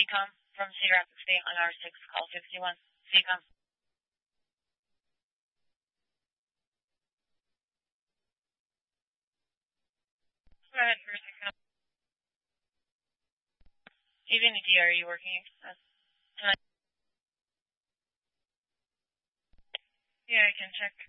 CCOM from Cedar Rapids State on R6, call 61. CCOM. Go ahead for CCOM. Evanity, are you working tonight? Yeah, I can check.